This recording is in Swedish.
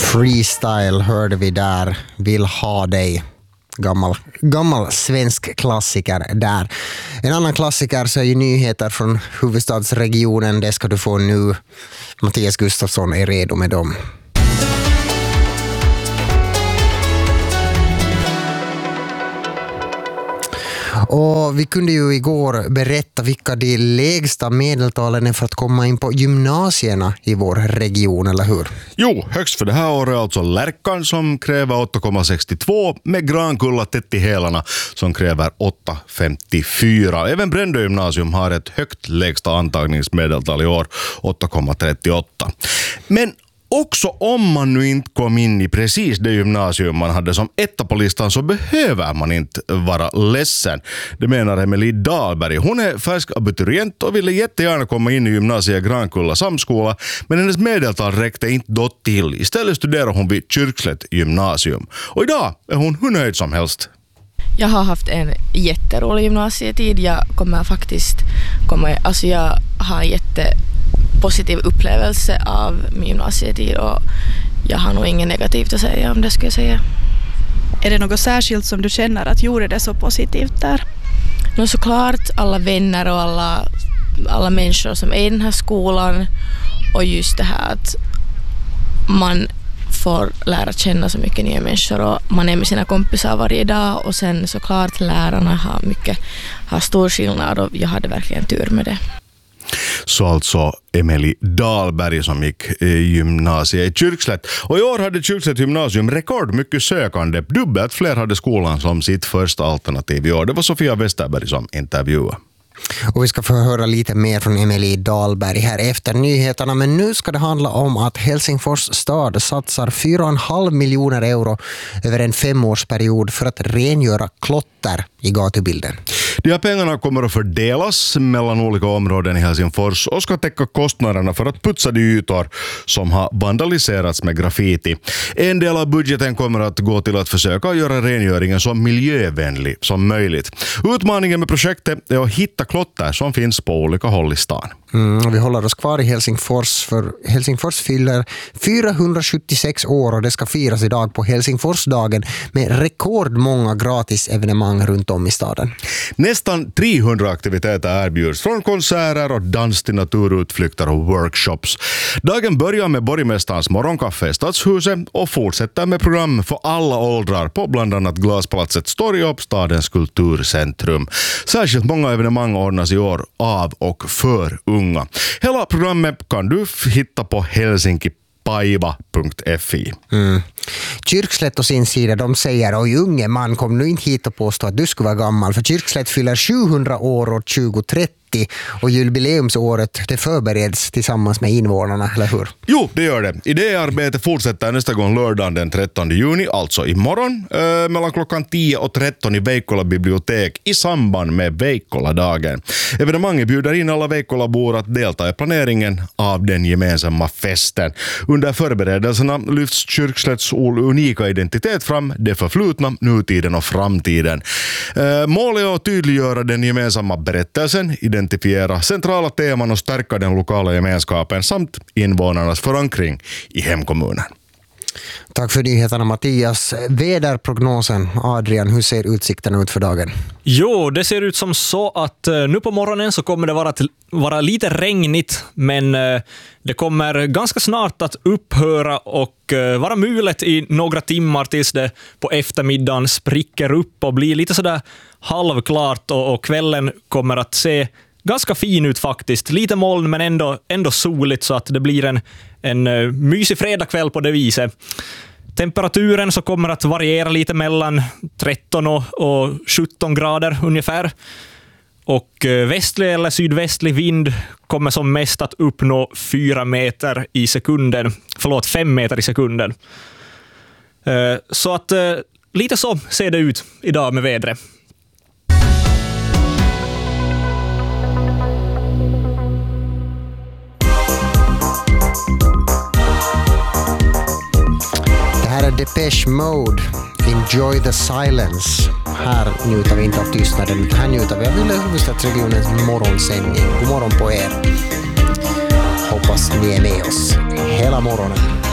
Freestyle hörde vi där, Vill ha dig. Gammal svensk klassiker där. En annan klassiker så är ju nyheter från huvudstadsregionen. Det ska du få nu. Mattias Gustafsson är redo med dem. Och vi kunde ju igår berätta vilka de lägsta medeltalen är för att komma in på gymnasierna i vår region, eller hur? Jo, högst för det här året är alltså Lärkan som kräver 8,62 med Grankulla tätt i hälarna som kräver 8,54. Även Brändö gymnasium har ett högt lägsta antagningsmedeltal i år, 8,38. Men också om man nu inte kom in i precis det gymnasium man hade som etta på listan så behöver man inte vara ledsen. Det menar Emelie Dahlberg. Hon är färsk abiturient och ville jättegärna komma in i gymnasiet Grankulla samskola, men hennes medeltal räckte inte då till. Istället studerar hon vid Kyrkslätt gymnasium. Och idag är hon hur nöjd som helst. Jag har haft en jätterolig gymnasietid. Jag har jättepositiv upplevelse av min gymnasietid och jag har nog inget negativt att säga om det, skulle jag säga. Är det något särskilt som du känner att gjorde det så positivt där? Såklart alla vänner och alla människor som är i den här skolan och just det här att man får lära känna så mycket nya människor och man är med sina kompisar varje dag och sen såklart lärarna har stor skillnad och jag hade verkligen tur med det. Så alltså Emelie Dahlberg som gick gymnasiet i Kyrkslätt. Och i år hade Kyrkslätt gymnasium rekordmycket sökande. Dubbelt fler hade skolan som sitt första alternativ i år. Det var Sofia Westerberg som intervjuade. Och vi ska få höra lite mer från Emelie Dahlberg här efter nyheterna. Men nu ska det handla om att Helsingfors stad satsar 4,5 miljoner euro över en 5-årsperiod för att rengöra klotter i gatubilden. De här pengarna kommer att fördelas mellan olika områden i Helsingfors och ska täcka kostnaderna för att putsa de ytor som har vandaliserats med graffiti. En del av budgeten kommer att gå till att försöka göra rengöringen så miljövänlig som möjligt. Utmaningen med projektet är att hitta klotter som finns på olika håll i stan. Vi håller oss kvar i Helsingfors för Helsingfors fyller 476 år och det ska firas idag på Helsingforsdagen med rekordmånga gratis evenemang runt om i staden. Nästan 300 aktiviteter erbjuds från konserter och dans till naturutflykter och workshops. Dagen börjar med borgmästarens morgonkaffe i Stadshuset och fortsätter med program för alla åldrar på bland annat Glaspalatsets torg och stadens kulturcentrum. Särskilt många evenemang ordnas i år av och för unga. Hela programmet kan du hitta på helsinkipaiva.fi. Kyrkslätt och sin sida, de säger: oj unge man, kom nu inte hit och påstå att du skulle vara gammal, för Kyrkslätt fyller 700 år år 2030 och jubileumsåret det förbereds tillsammans med invånarna, eller hur? Jo, det gör det. Idéarbetet fortsätter nästa gång lördagen den 13 juni, alltså imorgon, mellan klockan 10 och 13 i Veikkola bibliotek i samband med Veikkola-dagen. Evenemanget bjuder in alla Veikkola-bor att delta i planeringen av den gemensamma festen. Under förberedelserna lyfts Kyrkslätts unika identitet fram, det förflutna, nutiden och framtiden. Målet är att tydliggöra den gemensamma berättelsen, identifiera centrala teman och stärka den lokala gemenskapen samt invånarnas förankring i hemkommunen. Tack för nyheterna Mattias. Väderprognosen, Adrian, hur ser utsikten ut för dagen? Jo, det ser ut som så att nu på morgonen så kommer det vara lite regnigt, men det kommer ganska snart att upphöra och vara mulet i några timmar tills det på eftermiddagen spricker upp och blir lite sådär halvklart och kvällen kommer att se ganska fin ut faktiskt. Lite moln men ändå soligt så att det blir en mysig fredagkväll på det viset. Temperaturen så kommer att variera lite mellan 13 och 17 grader ungefär. Och västlig eller sydvästlig vind kommer som mest att uppnå 5 meter i sekunden. Så att lite så ser det ut idag med vädret. Depeche Mode, Enjoy the Silence. Här njuter vi inte av tystnaden, här njuter vi av huvudstadsregionens morgonsändning. God morgon på er. Hoppas ni är med oss hela morgonen.